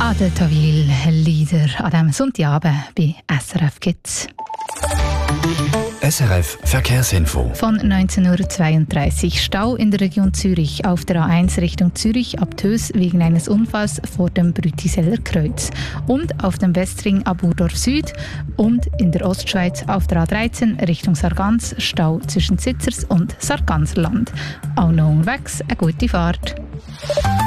Adel Tawil, Lieder an diesem Sonntagabend bei SRF Kids. SRF Verkehrsinfo. Von 19:32 Uhr Stau in der Region Zürich auf der A1 Richtung Zürich ab Tös wegen eines Unfalls vor dem Brütiseller Kreuz. Und auf dem Westring ab Urdorf Süd und in der Ostschweiz auf der A13 Richtung Sargans Stau zwischen Sitzers und Sarganserland. Auch noch unterwegs eine gute Fahrt.